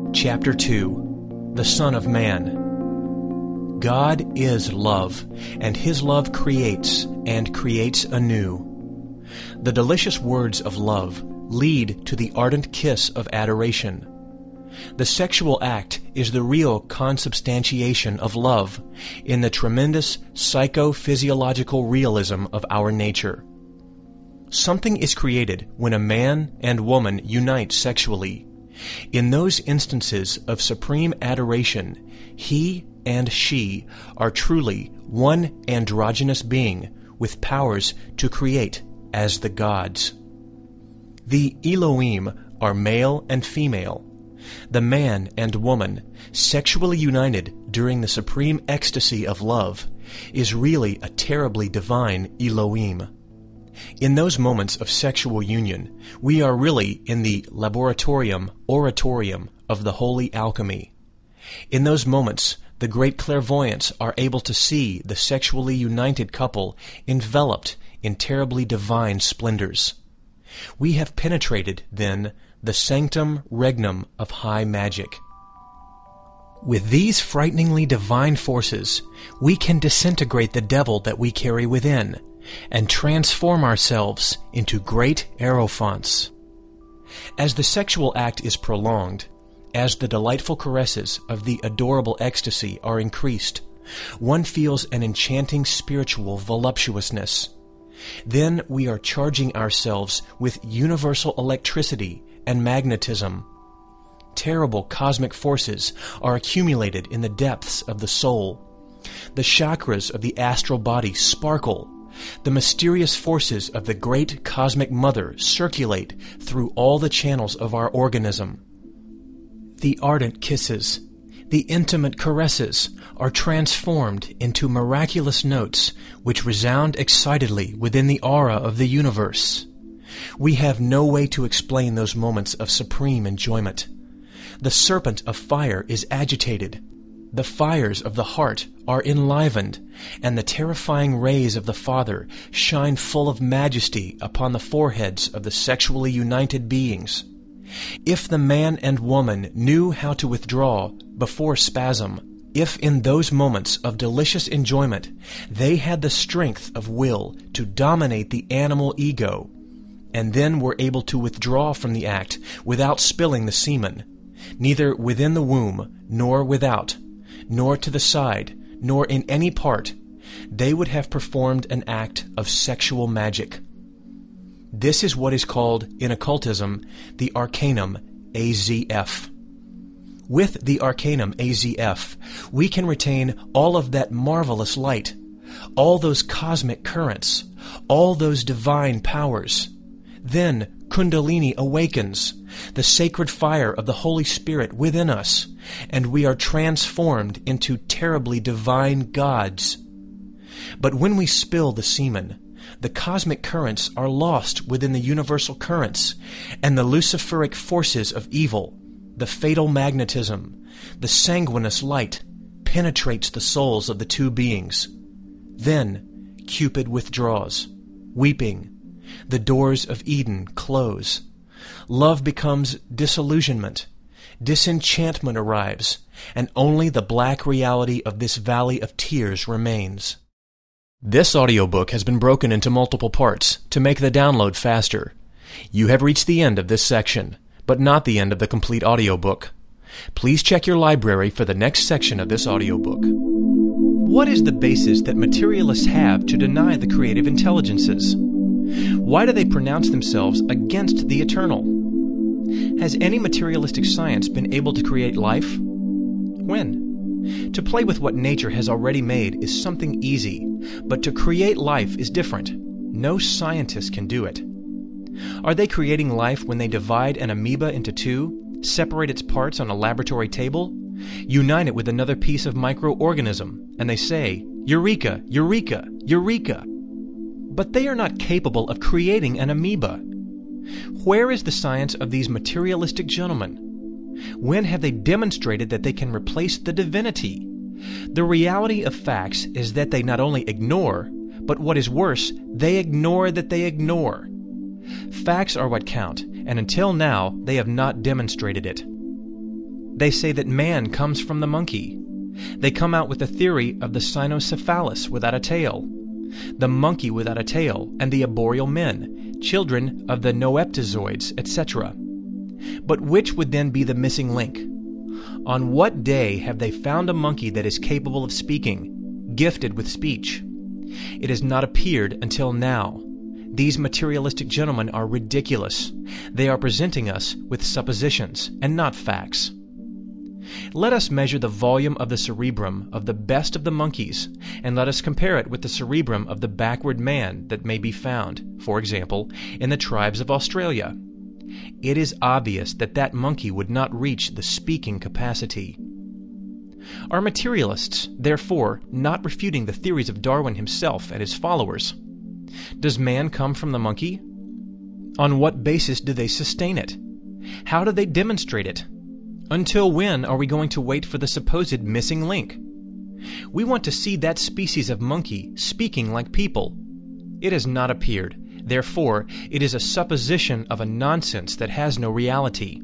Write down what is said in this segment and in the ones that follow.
Chapter 2. The Son of Man. God is love, and His love creates, and creates anew. The delicious words of love lead to the ardent kiss of adoration. The sexual act is the real consubstantiation of love in the tremendous psychophysiological realism of our nature. Something is created when a man and woman unite sexually. In those instances of supreme adoration, he and she are truly one androgynous being with powers to create as the gods. The Elohim are male and female. The man and woman, sexually united during the supreme ecstasy of love, is really a terribly divine Elohim. In those moments of sexual union, we are really in the laboratorium oratorium of the holy alchemy. In those moments, the great clairvoyants are able to see the sexually united couple enveloped in terribly divine splendors. We have penetrated, then, the sanctum regnum of high magic. With these frighteningly divine forces, we can disintegrate the devil that we carry within, and transform ourselves into great aerophants. As the sexual act is prolonged, as the delightful caresses of the adorable ecstasy are increased, one feels an enchanting spiritual voluptuousness. Then we are charging ourselves with universal electricity and magnetism. Terrible cosmic forces are accumulated in the depths of the soul. The chakras of the astral body sparkle. The mysterious forces of the great cosmic mother circulate through all the channels of our organism. The ardent kisses, the intimate caresses are transformed into miraculous notes which resound excitedly within the aura of the universe. We have no way to explain those moments of supreme enjoyment. The serpent of fire is agitated. The fires of the heart are enlivened, and the terrifying rays of the Father shine full of majesty upon the foreheads of the sexually united beings. If the man and woman knew how to withdraw before spasm, if in those moments of delicious enjoyment they had the strength of will to dominate the animal ego, and then were able to withdraw from the act without spilling the semen, neither within the womb nor without, nor to the side, nor in any part, they would have performed an act of sexual magic. This is what is called in occultism the Arcanum AZF. With the Arcanum AZF, we can retain all of that marvelous light, all those cosmic currents, all those divine powers. Then Kundalini awakens, the sacred fire of the Holy Spirit within us, and we are transformed into terribly divine gods. But when we spill the semen, the cosmic currents are lost within the universal currents, and the luciferic forces of evil, the fatal magnetism, the sanguineous light, penetrates the souls of the two beings. Then Cupid withdraws, weeping. The doors of Eden close. Love becomes disillusionment. Disenchantment arrives, and only the black reality of this valley of tears remains. This audiobook has been broken into multiple parts to make the download faster. You have reached the end of this section, but not the end of the complete audiobook. Please check your library for the next section of this audiobook. What is the basis that materialists have to deny the creative intelligences? Why do they pronounce themselves against the eternal? Has any materialistic science been able to create life? When? To play with what nature has already made is something easy, but to create life is different. No scientist can do it. Are they creating life when they divide an amoeba into two, separate its parts on a laboratory table, unite it with another piece of microorganism, and they say, "Eureka! Eureka! Eureka!" But they are not capable of creating an amoeba. Where is the science of these materialistic gentlemen? When have they demonstrated that they can replace the divinity? The reality of facts is that they not only ignore, but what is worse, they ignore that they ignore. Facts are what count, and until now they have not demonstrated it. They say that man comes from the monkey. They come out with the theory of the cynocephalus without a tail, the monkey without a tail, and the arboreal men, children of the noeptizoids, etc. But which would then be the missing link? On what day have they found a monkey that is capable of speaking, gifted with speech? It has not appeared until now. These materialistic gentlemen are ridiculous. They are presenting us with suppositions and not facts. Let us measure the volume of the cerebrum of the best of the monkeys, and let us compare it with the cerebrum of the backward man that may be found, for example, in the tribes of Australia. It is obvious that that monkey would not reach the speaking capacity. Are materialists, therefore, not refuting the theories of Darwin himself and his followers? Does man come from the monkey? On what basis do they sustain it? How do they demonstrate it? Until when are we going to wait for the supposed missing link? We want to see that species of monkey speaking like people. It has not appeared. Therefore, it is a supposition of a nonsense that has no reality.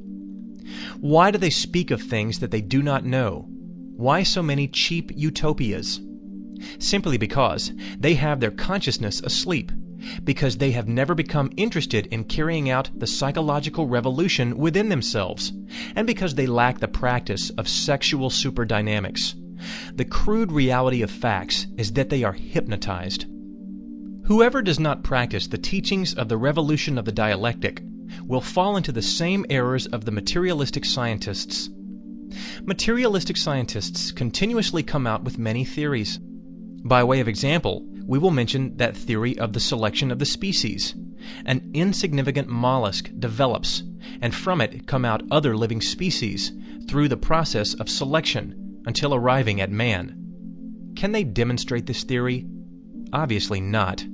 Why do they speak of things that they do not know? Why so many cheap utopias? Simply because they have their consciousness asleep, because they have never become interested in carrying out the psychological revolution within themselves, and because they lack the practice of sexual superdynamics. The crude reality of facts is that they are hypnotized. Whoever does not practice the teachings of the revolution of the dialectic will fall into the same errors of the materialistic scientists. Materialistic scientists continuously come out with many theories. By way of example, we will mention that theory of the selection of the species. An insignificant mollusk develops, and from it come out other living species through the process of selection until arriving at man. Can they demonstrate this theory? Obviously not.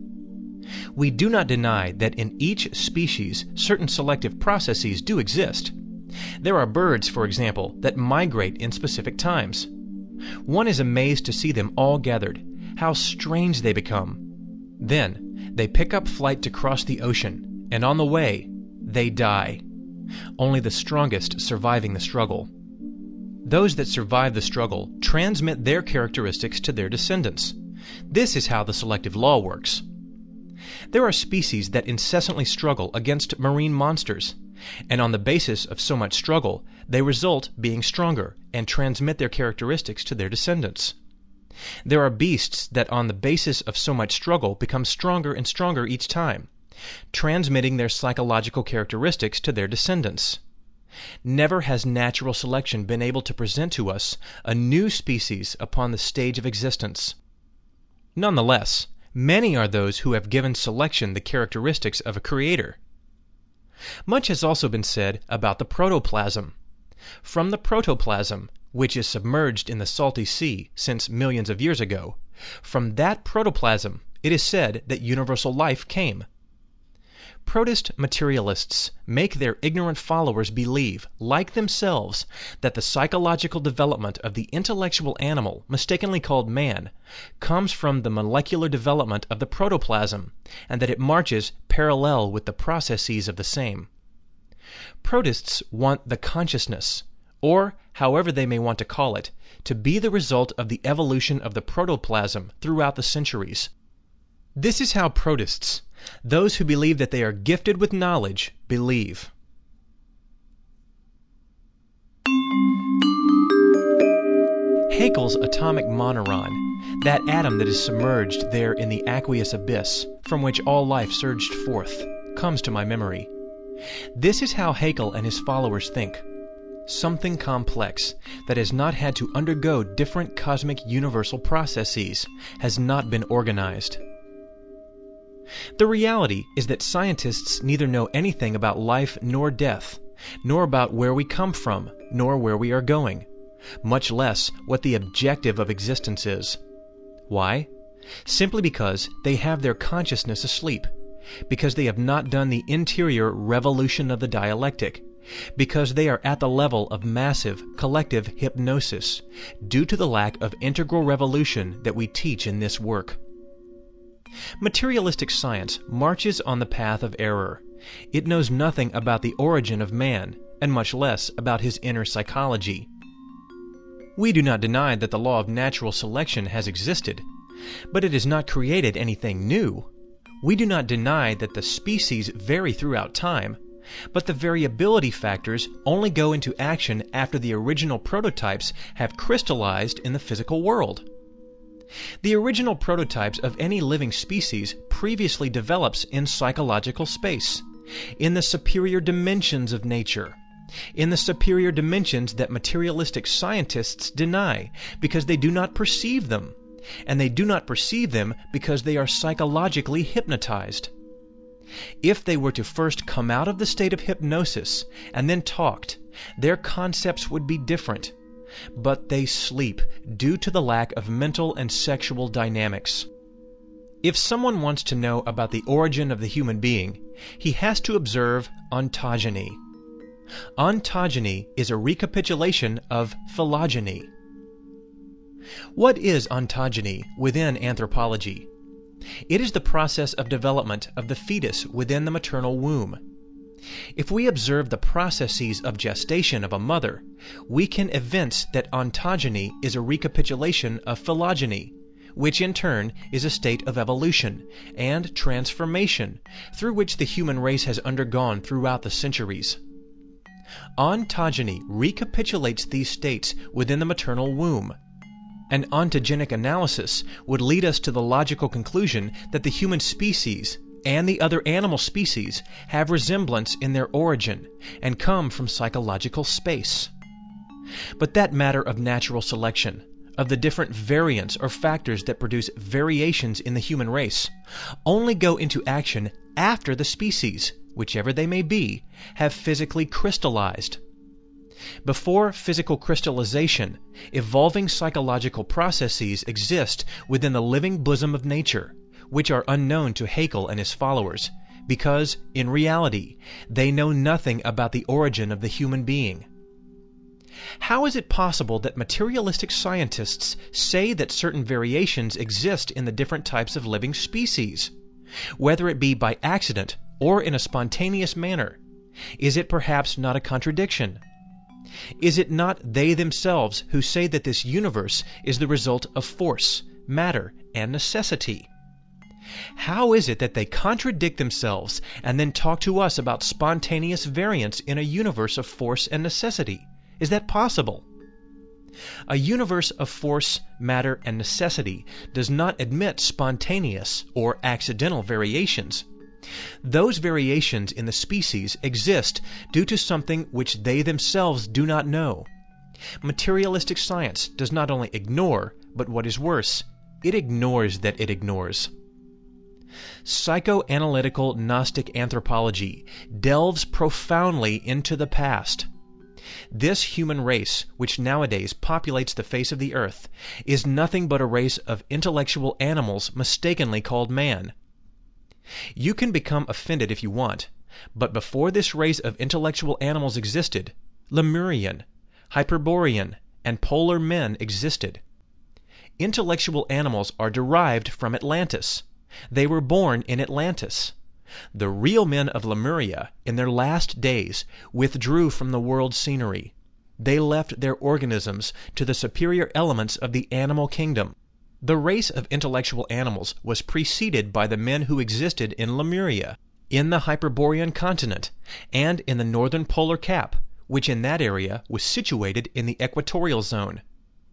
We do not deny that in each species certain selective processes do exist. There are birds, for example, that migrate in specific times. One is amazed to see them all gathered. How strange they become. Then they pick up flight to cross the ocean, and on the way, they die. Only the strongest surviving the struggle. Those that survive the struggle transmit their characteristics to their descendants. This is how the selective law works. There are species that incessantly struggle against marine monsters, and on the basis of so much struggle, they result being stronger and transmit their characteristics to their descendants. There are beasts that on the basis of so much struggle become stronger and stronger each time, transmitting their psychological characteristics to their descendants. Never has natural selection been able to present to us a new species upon the stage of existence. Nonetheless, many are those who have given selection the characteristics of a creator. Much has also been said about the protoplasm. From the protoplasm, which is submerged in the salty sea since millions of years ago, from that protoplasm it is said that universal life came. Protist materialists make their ignorant followers believe, like themselves, that the psychological development of the intellectual animal, mistakenly called man, comes from the molecular development of the protoplasm, and that it marches parallel with the processes of the same. Protists want the consciousness, or however they may want to call it, to be the result of the evolution of the protoplasm throughout the centuries. This is how protists, those who believe that they are gifted with knowledge, believe. Haeckel's atomic moneron, that atom that is submerged there in the aqueous abyss from which all life surged forth, comes to my memory. This is how Haeckel and his followers think. Something complex that has not had to undergo different cosmic universal processes, has not been organized. The reality is that scientists neither know anything about life nor death, nor about where we come from, nor where we are going, much less what the objective of existence is. Why? Simply because they have their consciousness asleep, because they have not done the interior revolution of the dialectic, because they are at the level of massive collective hypnosis, due to the lack of integral revolution that we teach in this work. Materialistic science marches on the path of error. It knows nothing about the origin of man, and much less about his inner psychology. We do not deny that the law of natural selection has existed, but it has not created anything new. We do not deny that the species vary throughout time, but the variability factors only go into action after the original prototypes have crystallized in the physical world. The original prototypes of any living species previously develops in psychological space, in the superior dimensions of nature, in the superior dimensions that materialistic scientists deny because they do not perceive them, and they do not perceive them because they are psychologically hypnotized. If they were to first come out of the state of hypnosis and then talked, their concepts would be different. But they sleep due to the lack of mental and sexual dynamics. If someone wants to know about the origin of the human being, he has to observe ontogeny. Ontogeny is a recapitulation of phylogeny. What is ontogeny within anthropology? It is the process of development of the fetus within the maternal womb. If we observe the processes of gestation of a mother, we can evince that ontogeny is a recapitulation of phylogeny, which in turn is a state of evolution and transformation through which the human race has undergone throughout the centuries. Ontogeny recapitulates these states within the maternal womb. An ontogenic analysis would lead us to the logical conclusion that the human species and the other animal species have resemblance in their origin and come from psychological space. But that matter of natural selection, of the different variants or factors that produce variations in the human race, only go into action after the species, whichever they may be, have physically crystallized. Before physical crystallization, evolving psychological processes exist within the living bosom of nature, which are unknown to Haeckel and his followers, because, in reality, they know nothing about the origin of the human being. How is it possible that materialistic scientists say that certain variations exist in the different types of living species? Whether it be by accident or in a spontaneous manner, is it perhaps not a contradiction? Is it not they themselves who say that this universe is the result of force, matter, and necessity? How is it that they contradict themselves and then talk to us about spontaneous variance in a universe of force and necessity? Is that possible? A universe of force, matter, and necessity does not admit spontaneous or accidental variations. Those variations in the species exist due to something which they themselves do not know. Materialistic science does not only ignore, but what is worse, it ignores that it ignores. Psychoanalytical Gnostic anthropology delves profoundly into the past. This human race, which nowadays populates the face of the earth, is nothing but a race of intellectual animals mistakenly called man. You can become offended if you want, but before this race of intellectual animals existed, Lemurian, Hyperborean, and polar men existed. Intellectual animals are derived from Atlantis. They were born in Atlantis. The real men of Lemuria, in their last days, withdrew from the world's scenery. They left their organisms to the superior elements of the animal kingdom. The race of intellectual animals was preceded by the men who existed in Lemuria, in the Hyperborean continent, and in the northern polar cap, which in that area was situated in the equatorial zone.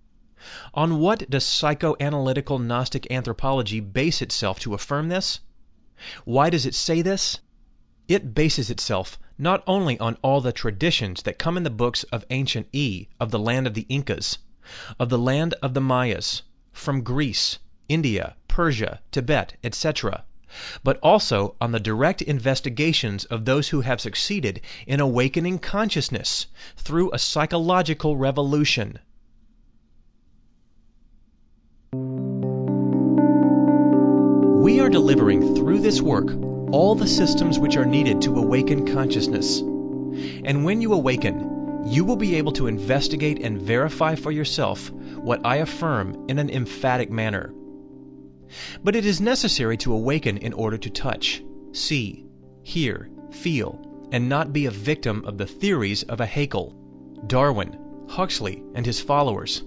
On what does psychoanalytical Gnostic anthropology base itself to affirm this? Why does it say this? It bases itself not only on all the traditions that come in the books of ancient of the land of the Incas, of the land of the Mayas, from Greece, India, Persia, Tibet, etc., but also on the direct investigations of those who have succeeded in awakening consciousness through a psychological revolution. We are delivering through this work all the systems which are needed to awaken consciousness. And when you awaken, you will be able to investigate and verify for yourself what I affirm in an emphatic manner. But it is necessary to awaken in order to touch, see, hear, feel, and not be a victim of the theories of a Haeckel, Darwin, Huxley and his followers.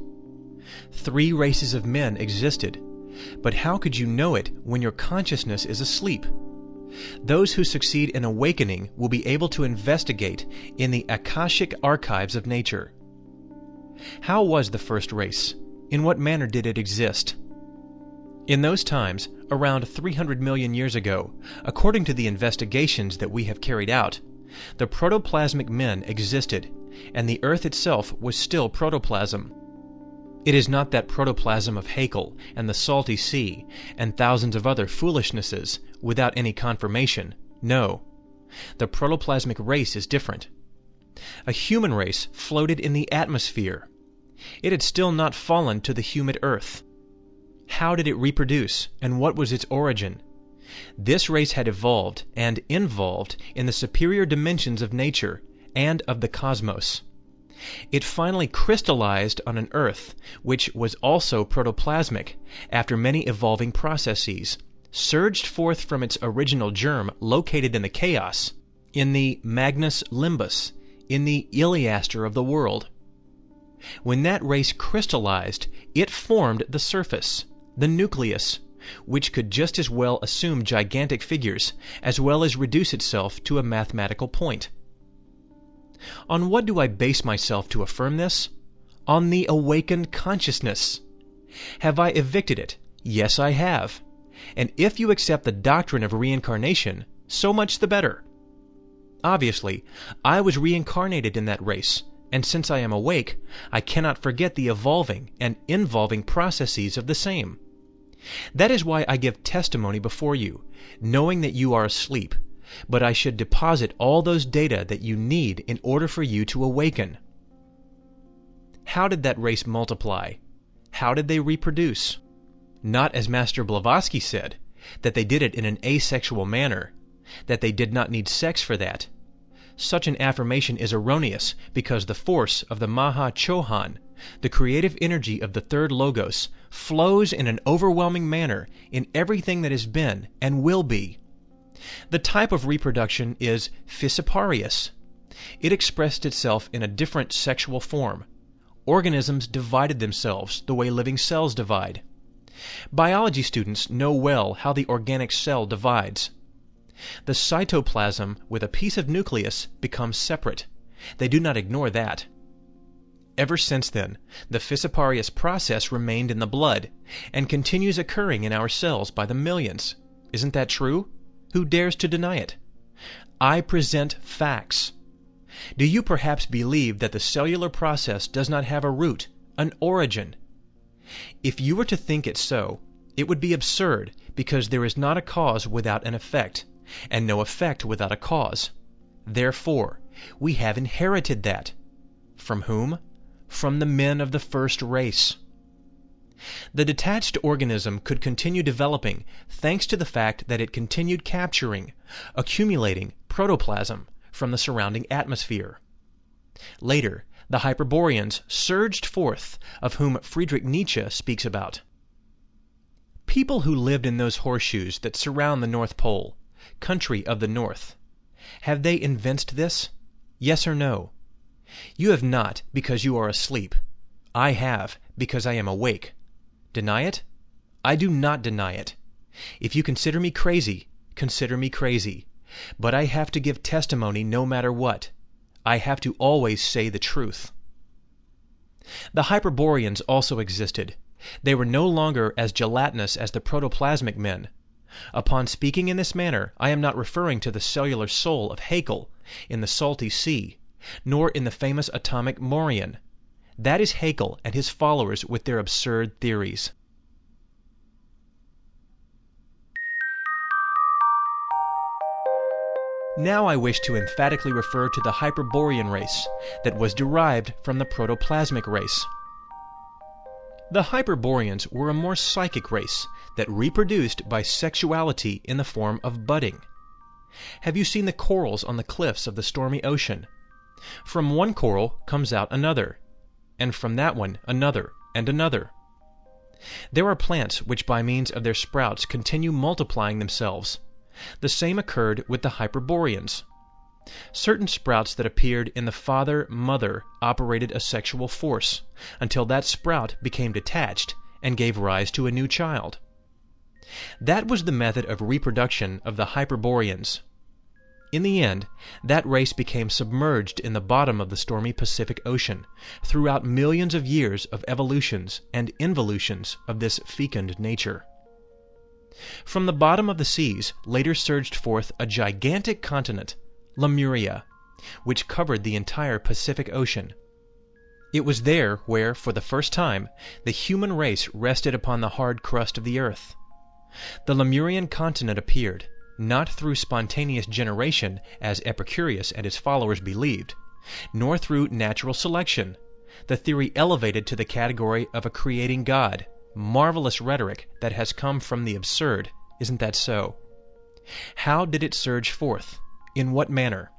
3 races of men existed, but how could you know it when your consciousness is asleep? Those who succeed in awakening will be able to investigate in the Akashic archives of nature. How was the first race? In what manner did it exist? In those times, around 300 million years ago, according to the investigations that we have carried out, the protoplasmic men existed, and the earth itself was still protoplasm. It is not that protoplasm of Haeckel and the salty sea and thousands of other foolishnesses without any confirmation. No. The protoplasmic race is different. A human race floated in the atmosphere. It had still not fallen to the humid earth. How did it reproduce, and what was its origin? This race had evolved and involved in the superior dimensions of nature and of the cosmos. It finally crystallized on an earth which was also protoplasmic after many evolving processes, surged forth from its original germ located in the chaos, in the Magnus Limbus, in the Iliaster of the world. When that race crystallized, it formed the surface, the nucleus, which could just as well assume gigantic figures as well as reduce itself to a mathematical point. On what do I base myself to affirm this? On the awakened consciousness. Have I evicted it? Yes, I have. And if you accept the doctrine of reincarnation, so much the better. Obviously, I was reincarnated in that race, and since I am awake, I cannot forget the evolving and involving processes of the same. That is why I give testimony before you, knowing that you are asleep, but I should deposit all those data that you need in order for you to awaken. How did that race multiply? How did they reproduce? Not as Master Blavatsky said, that they did it in an asexual manner, that they did not need sex for that. Such an affirmation is erroneous because the force of the Maha Chohan, the creative energy of the third Logos, flows in an overwhelming manner in everything that has been and will be. The type of reproduction is Fissiparius. It expressed itself in a different sexual form. Organisms divided themselves the way living cells divide. Biology students know well how the organic cell divides. The cytoplasm with a piece of nucleus becomes separate. They do not ignore that. Ever since then, the Fissiparius process remained in the blood and continues occurring in our cells by the millions. Isn't that true? Who dares to deny it? I present facts. Do you perhaps believe that the cellular process does not have a root, an origin? If you were to think it so, it would be absurd, because there is not a cause without an effect, and no effect without a cause. Therefore, we have inherited that. From whom? From the men of the first race. The detached organism could continue developing thanks to the fact that it continued capturing, accumulating protoplasm from the surrounding atmosphere. Later, the Hyperboreans surged forth, of whom Friedrich Nietzsche speaks about. People who lived in those horseshoes that surround the North Pole, country of the North, have they evinced this? Yes or no? You have not, because you are asleep. I have, because I am awake. Deny it? I do not deny it. If you consider me crazy, consider me crazy. But I have to give testimony no matter what. I have to always say the truth. The Hyperboreans also existed. They were no longer as gelatinous as the protoplasmic men. Upon speaking in this manner, I am not referring to the cellular soul of Haeckel in the salty sea, nor in the famous atomic Morion. That is Haeckel and his followers with their absurd theories. Now I wish to emphatically refer to the Hyperborean race that was derived from the protoplasmic race. The Hyperboreans were a more psychic race that reproduced by sexuality in the form of budding. Have you seen the corals on the cliffs of the stormy ocean? From one coral comes out another, and from that one another and another. There are plants which by means of their sprouts continue multiplying themselves. The same occurred with the Hyperboreans. Certain sprouts that appeared in the father-mother operated a sexual force until that sprout became detached and gave rise to a new child. That was the method of reproduction of the Hyperboreans. In the end, that race became submerged in the bottom of the stormy Pacific Ocean throughout millions of years of evolutions and involutions of this fecund nature. From the bottom of the seas later surged forth a gigantic continent, Lemuria, which covered the entire Pacific Ocean. It was there where, for the first time, the human race rested upon the hard crust of the earth. The Lemurian continent appeared, not through spontaneous generation, as Epicurus and his followers believed, nor through natural selection, the theory elevated to the category of a creating God, marvelous rhetoric that has come from the absurd, isn't that so? How did it surge forth? In what manner?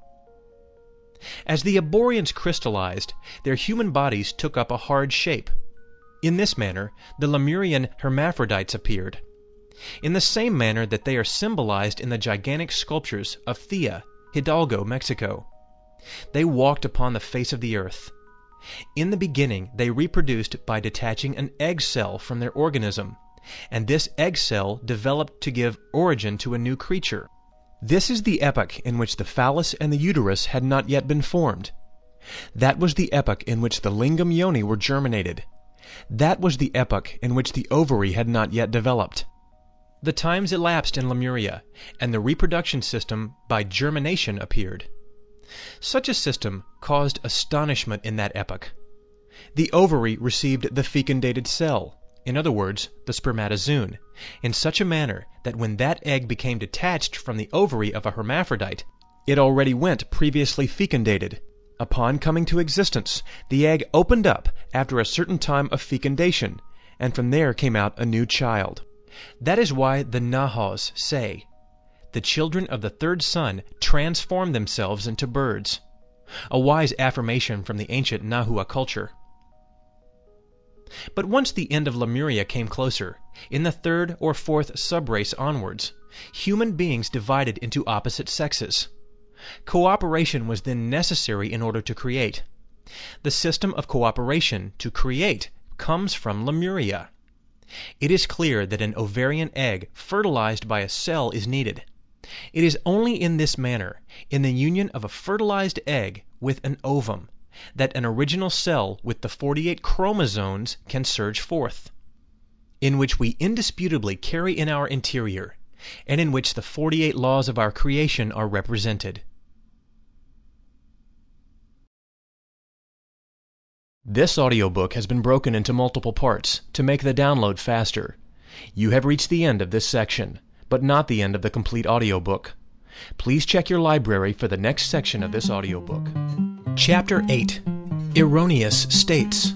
As the Aborians crystallized, their human bodies took up a hard shape. In this manner, the Lemurian hermaphrodites appeared. In the same manner that they are symbolized in the gigantic sculptures of Thea, Hidalgo, Mexico. They walked upon the face of the earth. In the beginning, they reproduced by detaching an egg cell from their organism, and this egg cell developed to give origin to a new creature. This is the epoch in which the phallus and the uterus had not yet been formed. That was the epoch in which the lingam yoni were germinated. That was the epoch in which the ovary had not yet developed. The times elapsed in Lemuria, and the reproduction system by germination appeared. Such a system caused astonishment in that epoch. The ovary received the fecundated cell, in other words, the spermatozoon, in such a manner that when that egg became detached from the ovary of a hermaphrodite, it already went previously fecundated. Upon coming to existence, the egg opened up after a certain time of fecundation, and from there came out a new child. That is why the Nahas say, "The children of the third son transform themselves into birds," a wise affirmation from the ancient Nahua culture. But once the end of Lemuria came closer, in the third or fourth subrace onwards, human beings divided into opposite sexes. Cooperation was then necessary in order to create. The system of cooperation to create comes from Lemuria. It is clear that an ovarian egg fertilized by a cell is needed. It is only in this manner, in the union of a fertilized egg with an ovum, that an original cell with the 48 chromosomes can surge forth, in which we indisputably carry in our interior, and in which the 48 laws of our creation are represented. This audiobook has been broken into multiple parts to make the download faster. You have reached the end of this section, but not the end of the complete audiobook. Please check your library for the next section of this audiobook. Chapter 8. Erroneous States.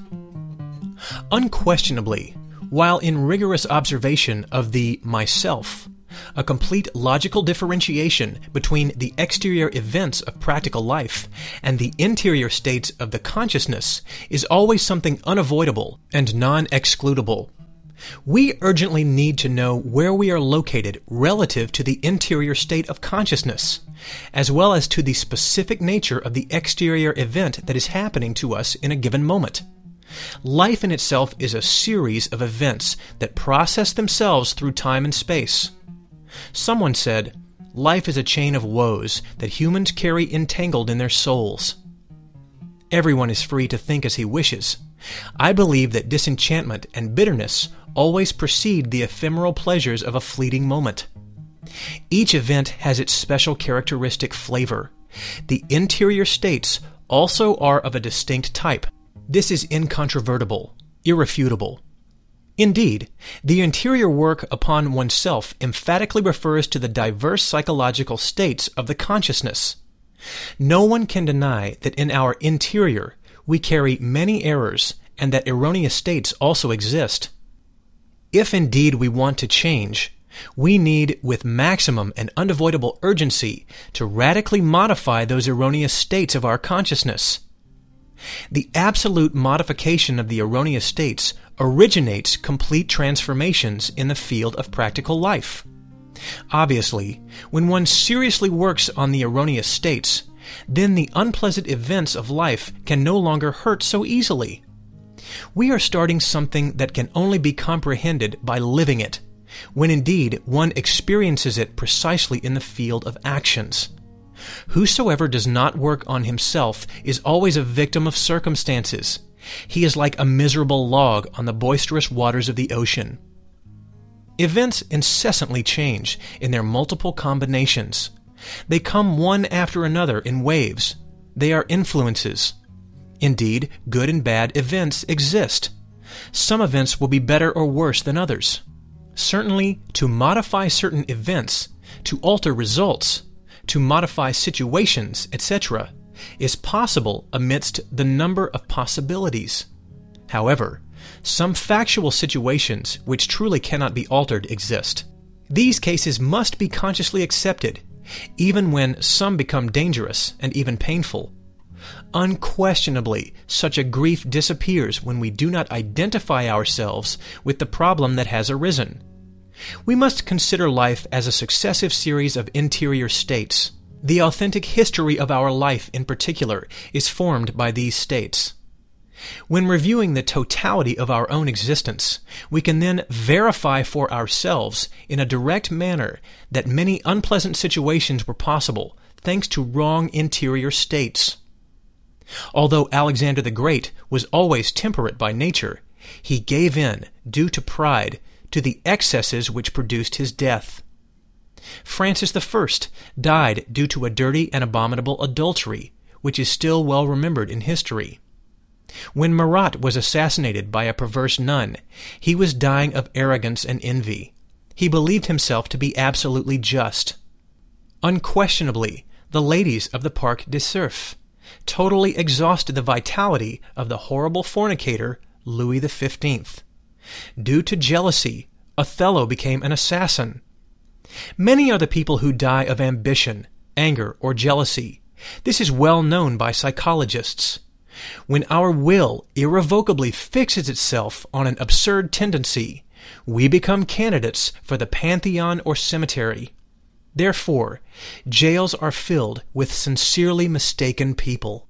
Unquestionably, while in rigorous observation of the myself, a complete logical differentiation between the exterior events of practical life and the interior states of the consciousness is always something unavoidable and non-excludable. We urgently need to know where we are located relative to the interior state of consciousness, as well as to the specific nature of the exterior event that is happening to us in a given moment. Life in itself is a series of events that process themselves through time and space. Someone said, "Life is a chain of woes that humans carry entangled in their souls." Everyone is free to think as he wishes. I believe that disenchantment and bitterness always precede the ephemeral pleasures of a fleeting moment. Each event has its special characteristic flavor. The interior states also are of a distinct type. This is incontrovertible, irrefutable. Indeed, the interior work upon oneself emphatically refers to the diverse psychological states of the consciousness. No one can deny that in our interior we carry many errors and that erroneous states also exist. If indeed we want to change, we need, with maximum and unavoidable urgency, to radically modify those erroneous states of our consciousness. The absolute modification of the erroneous states originates complete transformations in the field of practical life. Obviously, when one seriously works on the erroneous states, then the unpleasant events of life can no longer hurt so easily. We are starting something that can only be comprehended by living it, when indeed one experiences it precisely in the field of actions. Whosoever does not work on himself is always a victim of circumstances. He is like a miserable log on the boisterous waters of the ocean. Events incessantly change in their multiple combinations. They come one after another in waves. They are influences. Indeed, good and bad events exist. Some events will be better or worse than others. Certainly, to modify certain events, to alter results, to modify situations, etc., is possible amidst the number of possibilities. However, some factual situations which truly cannot be altered exist. These cases must be consciously accepted, even when some become dangerous and even painful. Unquestionably, such a grief disappears when we do not identify ourselves with the problem that has arisen. We must consider life as a successive series of interior states. The authentic history of our life in particular is formed by these states. When reviewing the totality of our own existence, we can then verify for ourselves in a direct manner that many unpleasant situations were possible thanks to wrong interior states. Although Alexander the Great was always temperate by nature, he gave in, due to pride, to the excesses which produced his death. Francis I died due to a dirty and abominable adultery, which is still well remembered in history. When Marat was assassinated by a perverse nun, he was dying of arrogance and envy. He believed himself to be absolutely just. Unquestionably, the ladies of the Parc des Cerfs totally exhausted the vitality of the horrible fornicator Louis XV. Due to jealousy, Othello became an assassin. Many are the people who die of ambition, anger, or jealousy. This is well known by psychologists. When our will irrevocably fixes itself on an absurd tendency, we become candidates for the pantheon or cemetery. Therefore, jails are filled with sincerely mistaken people.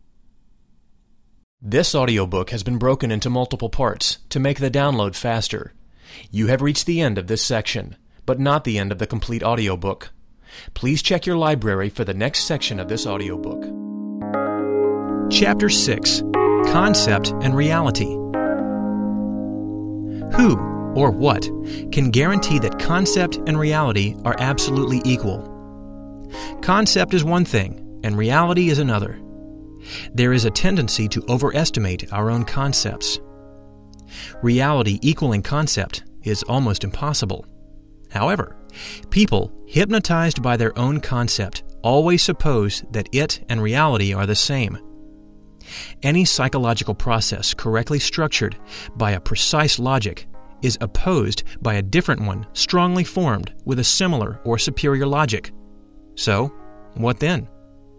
This audiobook has been broken into multiple parts to make the download faster. You have reached the end of this section, but not the end of the complete audiobook. Please check your library for the next section of this audiobook. Chapter 6. Concept and Reality. Who, or what, can guarantee that concept and reality are absolutely equal? Concept is one thing, and reality is another. There is a tendency to overestimate our own concepts. Reality equaling concept is almost impossible. However, people, hypnotized by their own concept, always suppose that it and reality are the same. Any psychological process correctly structured by a precise logic is opposed by a different one strongly formed with a similar or superior logic. So, what then?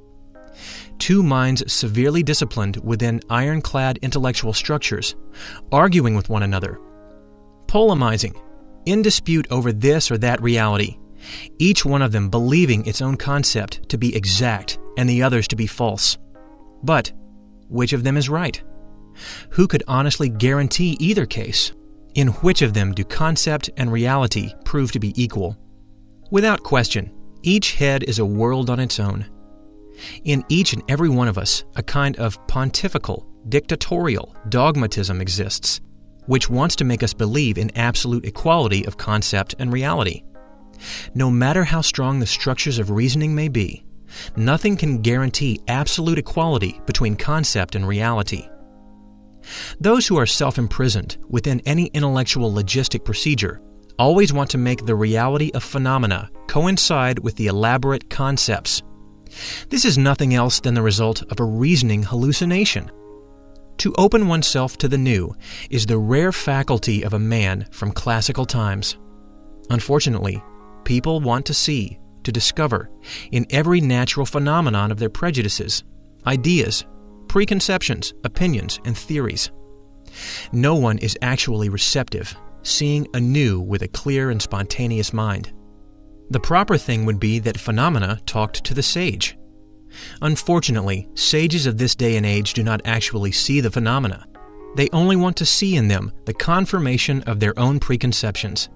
Two minds severely disciplined within ironclad intellectual structures, arguing with one another, polemizing, in dispute over this or that reality, each one of them believing its own concept to be exact and the other's to be false. But which of them is right? Who could honestly guarantee either case? In which of them do concept and reality prove to be equal? Without question, each head is a world on its own. In each and every one of us, a kind of pontifical, dictatorial dogmatism exists, which wants to make us believe in absolute equality of concept and reality. No matter how strong the structures of reasoning may be, nothing can guarantee absolute equality between concept and reality. Those who are self-imprisoned within any intellectual logistic procedure always want to make the reality of phenomena coincide with the elaborate concepts. This is nothing else than the result of a reasoning hallucination. To open oneself to the new is the rare faculty of a man from classical times. Unfortunately, people want to see, to discover, in every natural phenomenon of their prejudices, ideas, preconceptions, opinions, and theories. No one is actually receptive, seeing anew with a clear and spontaneous mind. The proper thing would be that phenomena talked to the sage. Unfortunately, sages of this day and age do not actually see the phenomena. They only want to see in them the confirmation of their own preconceptions.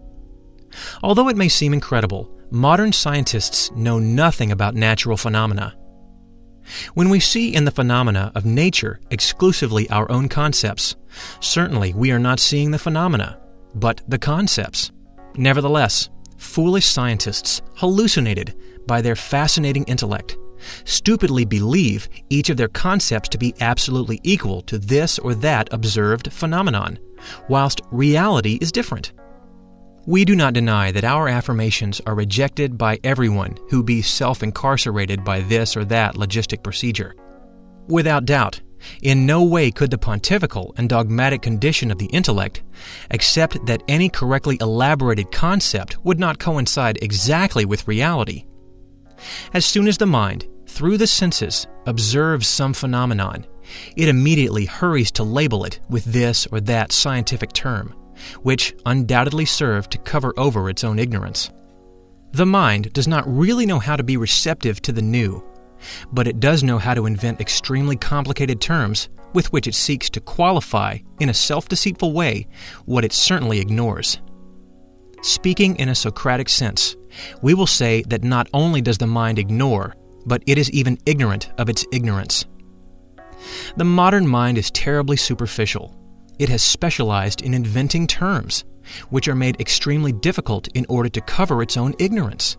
Although it may seem incredible, modern scientists know nothing about natural phenomena. When we see in the phenomena of nature exclusively our own concepts, certainly we are not seeing the phenomena, but the concepts. Nevertheless, foolish scientists, hallucinated by their fascinating intellect, stupidly believe each of their concepts to be absolutely equal to this or that observed phenomenon, whilst reality is different. We do not deny that our affirmations are rejected by everyone who be self-incarcerated by this or that logistic procedure. Without doubt, in no way could the pontifical and dogmatic condition of the intellect accept that any correctly elaborated concept would not coincide exactly with reality. As soon as the mind, through the senses, observes some phenomenon, it immediately hurries to label it with this or that scientific term, which undoubtedly serve to cover over its own ignorance. The mind does not really know how to be receptive to the new, but it does know how to invent extremely complicated terms with which it seeks to qualify, in a self-deceitful way, what it certainly ignores. Speaking in a Socratic sense, we will say that not only does the mind ignore, but it is even ignorant of its ignorance. The modern mind is terribly superficial. It has specialized in inventing terms, which are made extremely difficult in order to cover its own ignorance.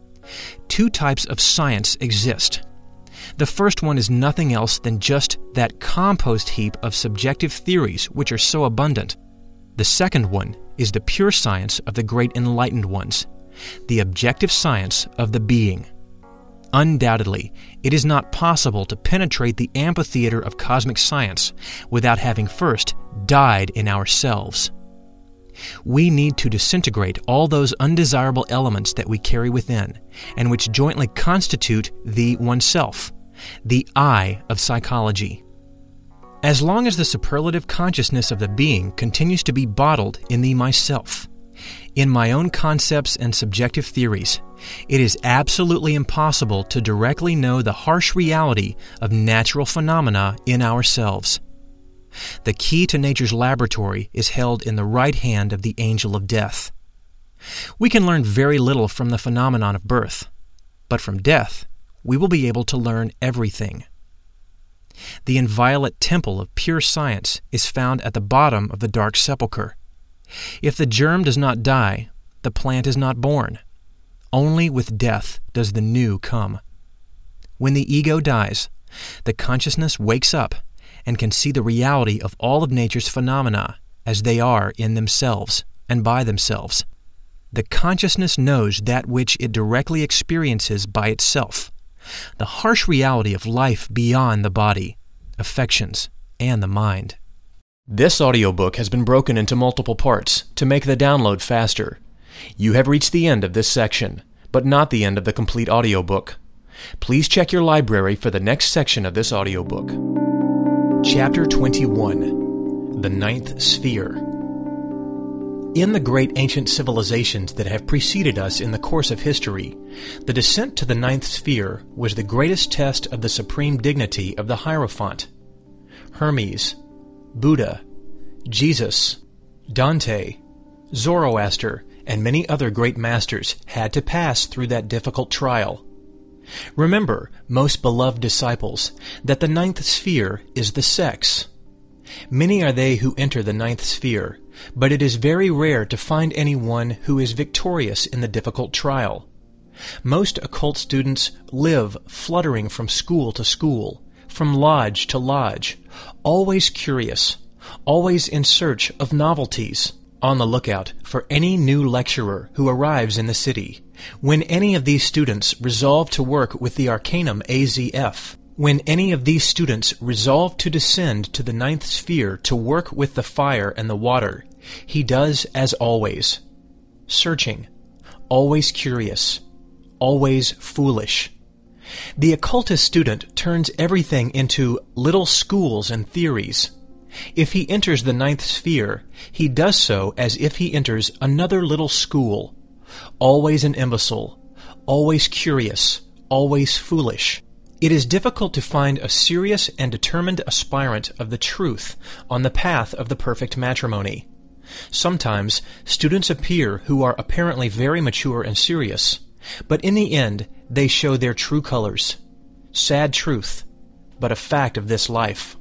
Two types of science exist. The first one is nothing else than just that compost heap of subjective theories which are so abundant. The second one is the pure science of the great enlightened ones, the objective science of the being. Undoubtedly, it is not possible to penetrate the amphitheater of cosmic science without having first died in ourselves. We need to disintegrate all those undesirable elements that we carry within, and which jointly constitute the oneself, the I of psychology. As long as the superlative consciousness of the being continues to be bottled in the myself, in my own concepts and subjective theories, it is absolutely impossible to directly know the harsh reality of natural phenomena in ourselves. The key to nature's laboratory is held in the right hand of the angel of death. We can learn very little from the phenomenon of birth, but from death we will be able to learn everything. The inviolate temple of pure science is found at the bottom of the dark sepulchre. If the germ does not die, the plant is not born. Only with death does the new come. When the ego dies, the consciousness wakes up and can see the reality of all of nature's phenomena as they are in themselves and by themselves. The consciousness knows that which it directly experiences by itself, the harsh reality of life beyond the body, affections, and the mind. This audiobook has been broken into multiple parts to make the download faster. You have reached the end of this section, but not the end of the complete audiobook. Please check your library for the next section of this audiobook. Chapter 21, The Ninth Sphere. In the great ancient civilizations that have preceded us in the course of history, the descent to the ninth sphere was the greatest test of the supreme dignity of the Hierophant. Hermes, Buddha, Jesus, Dante, Zoroaster, and many other great masters had to pass through that difficult trial. Remember, most beloved disciples, that the ninth sphere is the sex. Many are they who enter the ninth sphere, but it is very rare to find anyone who is victorious in the difficult trial. Most occult students live fluttering from school to school, from lodge to lodge, always curious, always in search of novelties, on the lookout for any new lecturer who arrives in the city. When any of these students resolve to work with the Arcanum AZF, when any of these students resolve to descend to the ninth sphere to work with the fire and the water, he does as always, searching, always curious, always foolish. The occultist student turns everything into little schools and theories. If he enters the ninth sphere, he does so as if he enters another little school, always an imbecile, always curious, always foolish, It is difficult to find a serious and determined aspirant of the truth on the path of the perfect matrimony. Sometimes students appear who are apparently very mature and serious, but in the end they show their true colors. Sad truth, but a fact of this life.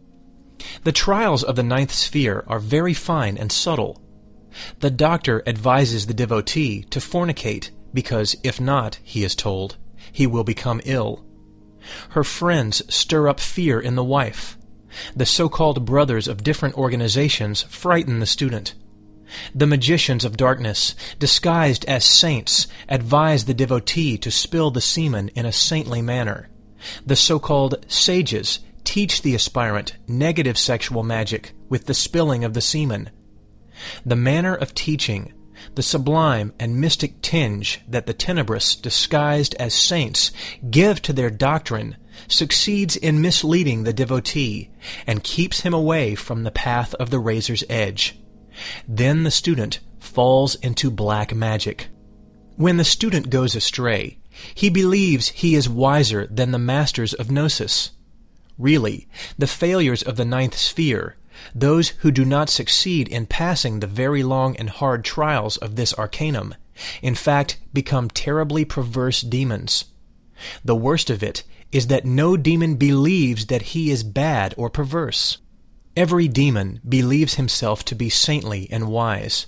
The trials of the ninth sphere are very fine and subtle. The doctor advises the devotee to fornicate because, if not, he is told, he will become ill. Her friends stir up fear in the wife. The so-called brothers of different organizations frighten the student. The magicians of darkness, disguised as saints, advise the devotee to spill the semen in a saintly manner. The so-called sages teach the aspirant negative sexual magic with the spilling of the semen. The manner of teaching, the sublime and mystic tinge that the tenebrous, disguised as saints, give to their doctrine, succeeds in misleading the devotee and keeps him away from the path of the razor's edge. Then the student falls into black magic. When the student goes astray, he believes he is wiser than the masters of Gnosis. Really, the failures of the ninth sphere, those who do not succeed in passing the very long and hard trials of this arcanum, in fact become terribly perverse demons. The worst of it is that no demon believes that he is bad or perverse. Every demon believes himself to be saintly and wise.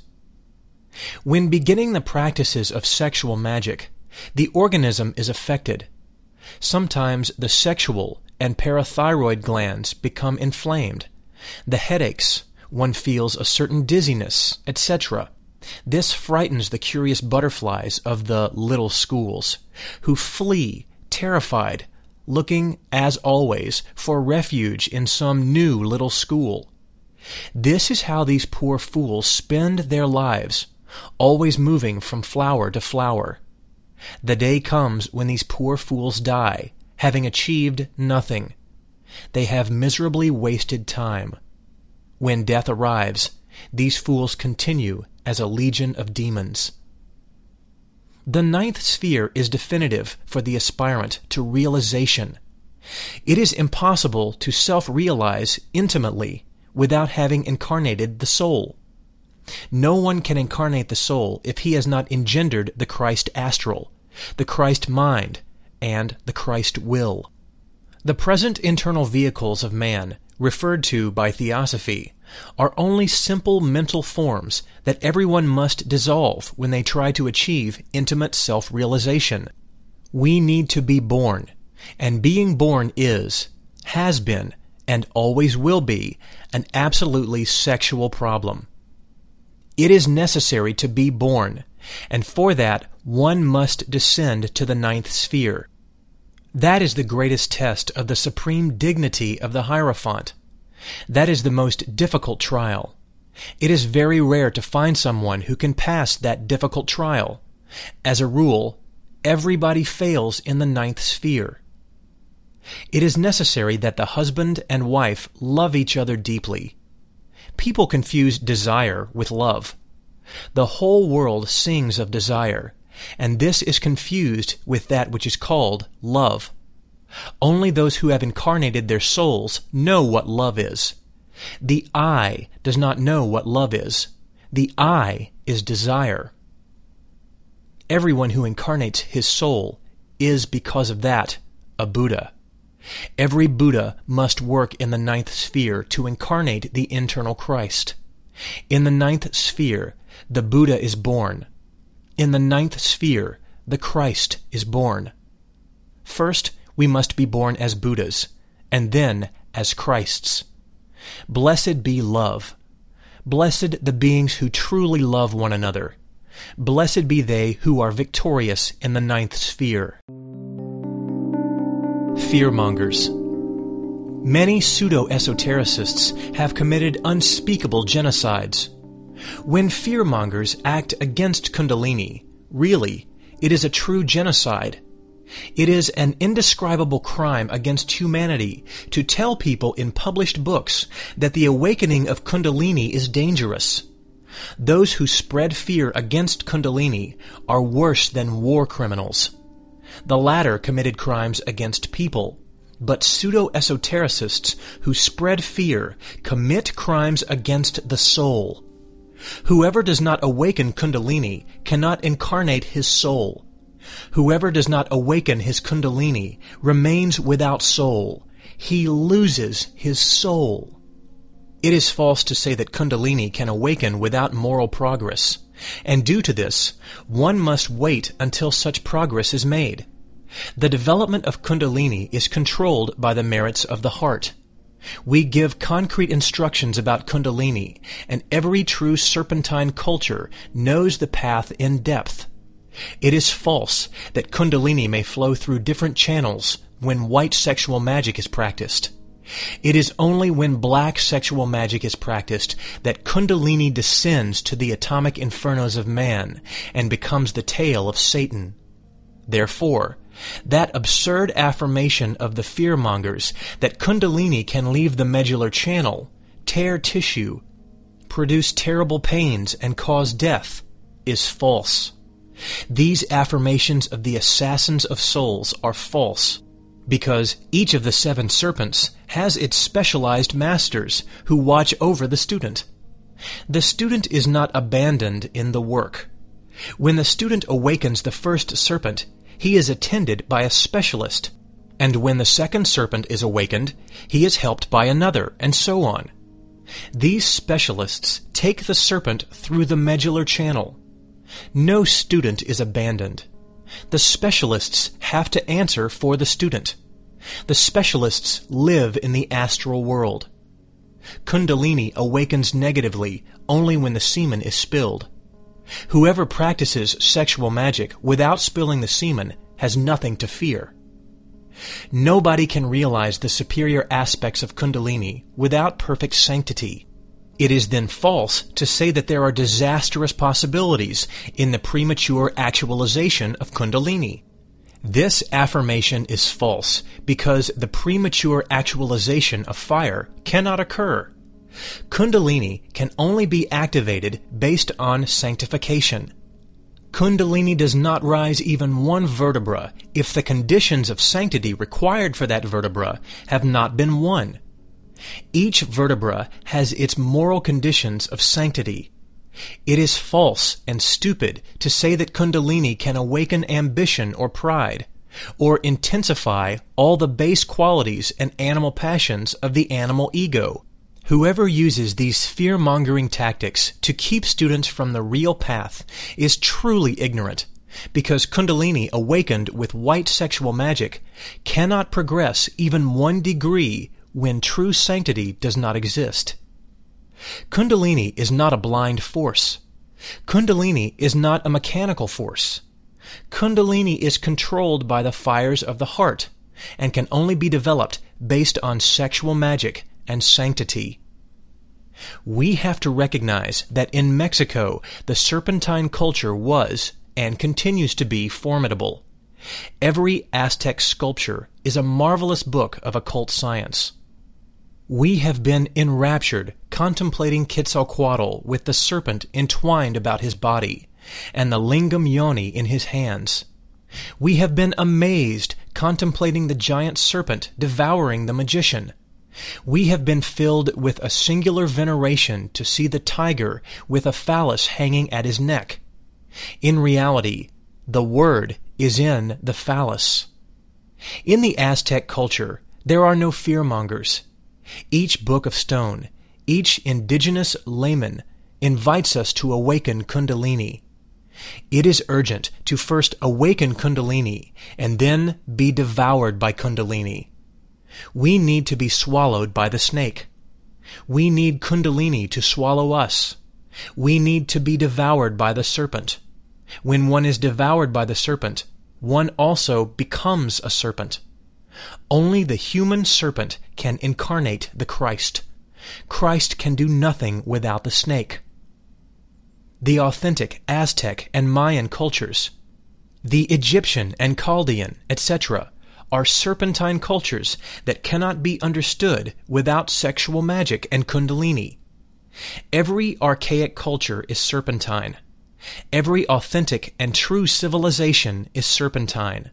When beginning the practices of sexual magic, the organism is affected. Sometimes the sexual and parathyroid glands become inflamed. The headaches, one feels a certain dizziness, etc. This frightens the curious butterflies of the little schools, who flee, terrified, looking, as always, for refuge in some new little school. This is how these poor fools spend their lives, always moving from flower to flower. The day comes when these poor fools die, having achieved nothing. They have miserably wasted time. When death arrives, these fools continue as a legion of demons. The ninth sphere is definitive for the aspirant to realization. It is impossible to self-realize intimately without having incarnated the soul. No one can incarnate the soul if he has not engendered the Christ astral, the Christ mind, and the Christ will. The present internal vehicles of man, referred to by Theosophy, are only simple mental forms that everyone must dissolve when they try to achieve intimate self-realization. We need to be born, and being born is, has been, and always will be, an absolutely sexual problem. It is necessary to be born, and for that one must descend to the ninth sphere. That is the greatest test of the supreme dignity of the Hierophant. That is the most difficult trial. It is very rare to find someone who can pass that difficult trial. As a rule, everybody fails in the ninth sphere. It is necessary that the husband and wife love each other deeply. People confuse desire with love. The whole world sings of desire, and this is confused with that which is called love. Only those who have incarnated their souls know what love is. The I does not know what love is. The I is desire. Everyone who incarnates his soul is, because of that, a Buddha. Every Buddha must work in the ninth sphere to incarnate the internal Christ. In the ninth sphere, the Buddha is born. In the ninth sphere, the Christ is born. First, we must be born as Buddhas, and then as Christs. Blessed be love. Blessed the beings who truly love one another. Blessed be they who are victorious in the ninth sphere. Fearmongers. Many pseudo-esotericists have committed unspeakable genocides. When fearmongers act against Kundalini, really, it is a true genocide. It is an indescribable crime against humanity to tell people in published books that the awakening of Kundalini is dangerous. Those who spread fear against Kundalini are worse than war criminals. The latter committed crimes against people, but pseudo-esotericists who spread fear commit crimes against the soul. Whoever does not awaken Kundalini cannot incarnate his soul. Whoever does not awaken his Kundalini remains without soul. He loses his soul. It is false to say that Kundalini can awaken without moral progress, and due to this, one must wait until such progress is made. The development of Kundalini is controlled by the merits of the heart. We give concrete instructions about Kundalini, and every true serpentine culture knows the path in depth. It is false that Kundalini may flow through different channels when white sexual magic is practiced. It is only when black sexual magic is practiced that Kundalini descends to the atomic infernos of man and becomes the tail of Satan. Therefore, that absurd affirmation of the fearmongers that Kundalini can leave the medullary channel, tear tissue, produce terrible pains, and cause death is false. These affirmations of the assassins of souls are false, because each of the 7 serpents has its specialized masters who watch over the student. The student is not abandoned in the work. When the student awakens the first serpent, he is attended by a specialist, and when the second serpent is awakened, he is helped by another, and so on. These specialists take the serpent through the medullary channel. No student is abandoned. The specialists have to answer for the student. The specialists live in the astral world. Kundalini awakens negatively only when the semen is spilled. Whoever practices sexual magic without spilling the semen has nothing to fear. Nobody can realize the superior aspects of Kundalini without perfect sanctity. It is then false to say that there are disastrous possibilities in the premature actualization of Kundalini. This affirmation is false because the premature actualization of fire cannot occur. Kundalini can only be activated based on sanctification. Kundalini does not rise even one vertebra if the conditions of sanctity required for that vertebra have not been won. Each vertebra has its moral conditions of sanctity. It is false and stupid to say that Kundalini can awaken ambition or pride, or intensify all the base qualities and animal passions of the animal ego. Whoever uses these fear-mongering tactics to keep students from the real path is truly ignorant, because Kundalini awakened with white sexual magic cannot progress even 1 degree when true sanctity does not exist. Kundalini is not a blind force. Kundalini is not a mechanical force. Kundalini is controlled by the fires of the heart and can only be developed based on sexual magic and sanctity. We have to recognize that in Mexico, the serpentine culture was and continues to be formidable. Every Aztec sculpture is a marvelous book of occult science. We have been enraptured contemplating Quetzalcoatl with the serpent entwined about his body and the lingam yoni in his hands. We have been amazed contemplating the giant serpent devouring the magician. We have been filled with a singular veneration to see the tiger with a phallus hanging at his neck. In reality, the word is in the phallus. In the Aztec culture, there are no fearmongers. Each book of stone, each indigenous layman invites us to awaken Kundalini. It is urgent to first awaken Kundalini and then be devoured by Kundalini. We need to be swallowed by the snake. We need Kundalini to swallow us. We need to be devoured by the serpent. When one is devoured by the serpent, one also becomes a serpent. Only the human serpent can incarnate the Christ. Christ can do nothing without the snake. The authentic Aztec and Mayan cultures, the Egyptian and Chaldean, etc., are serpentine cultures that cannot be understood without sexual magic and Kundalini. Every archaic culture is serpentine. Every authentic and true civilization is serpentine.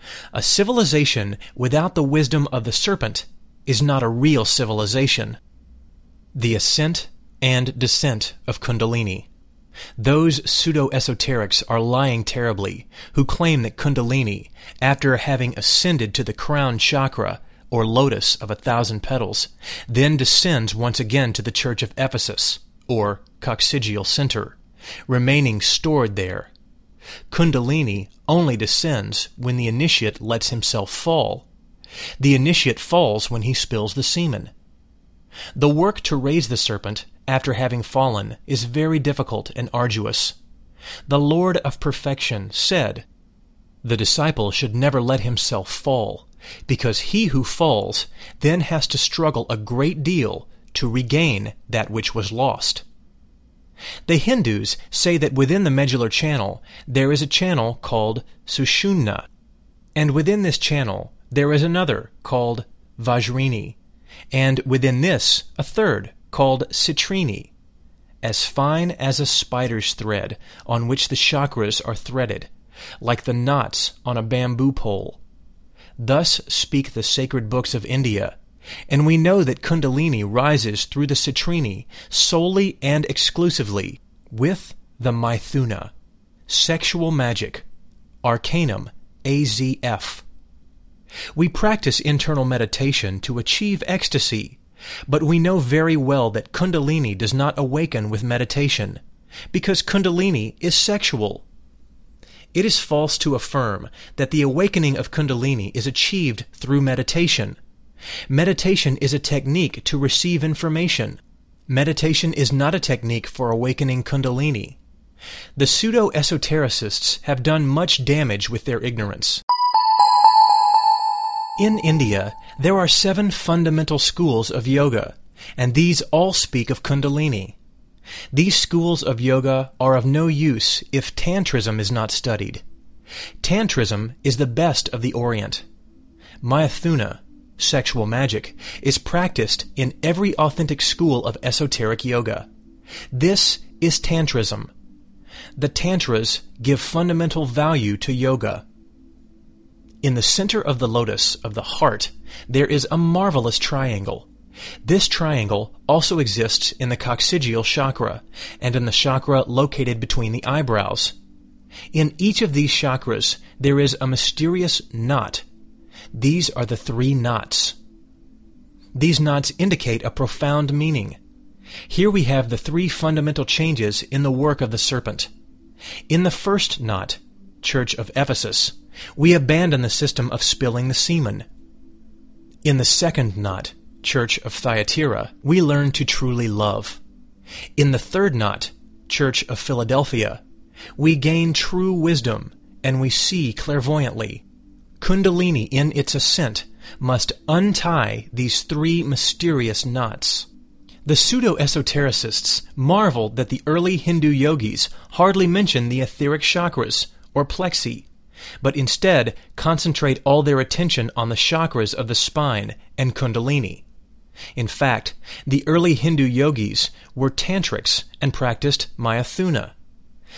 A civilization without the wisdom of the serpent is not a real civilization. The ascent and descent of Kundalini. Those pseudo-esoterics are lying terribly who claim that Kundalini, after having ascended to the crown chakra, or lotus of 1,000 petals, then descends once again to the Church of Ephesus, or coccygeal center, remaining stored there. Kundalini only descends when the initiate lets himself fall. The initiate falls when he spills the semen. The work to raise the serpent after having fallen is very difficult and arduous. The Lord of Perfection said, "The disciple should never let himself fall, because he who falls then has to struggle a great deal to regain that which was lost." The Hindus say that within the medullary channel there is a channel called Sushumna, and within this channel there is another called Vajrini, and within this a third called Citrine, as fine as a spider's thread on which the chakras are threaded, like the knots on a bamboo pole. Thus speak the sacred books of India, and we know that Kundalini rises through the Citrine solely and exclusively with the Maithuna, sexual magic, Arcanum AZF. We practice internal meditation to achieve ecstasy, but we know very well that Kundalini does not awaken with meditation, because Kundalini is sexual. It is false to affirm that the awakening of Kundalini is achieved through meditation. Meditation is a technique to receive information. Meditation is not a technique for awakening Kundalini. The pseudo-esotericists have done much damage with their ignorance. In India, there are 7 fundamental schools of yoga, and these all speak of Kundalini. These schools of yoga are of no use if Tantrism is not studied. Tantrism is the best of the Orient. Maithuna, sexual magic, is practiced in every authentic school of esoteric yoga. This is Tantrism. The Tantras give fundamental value to yoga. In the center of the lotus of the heart, there is a marvelous triangle. This triangle also exists in the coccygeal chakra and in the chakra located between the eyebrows. In each of these chakras, there is a mysterious knot. These are the 3 knots. These knots indicate a profound meaning. Here we have the 3 fundamental changes in the work of the serpent. In the first knot, Church of Ephesus, we abandon the system of spilling the semen. In the second knot, Church of Thyatira, we learn to truly love. In the third knot, Church of Philadelphia, we gain true wisdom and we see clairvoyantly. Kundalini in its ascent must untie these 3 mysterious knots. The pseudo-esotericists marveled that the early Hindu yogis hardly mention the etheric chakras, or plexi, but instead concentrate all their attention on the chakras of the spine and Kundalini. In fact, the early Hindu yogis were tantrics and practiced Maithuna.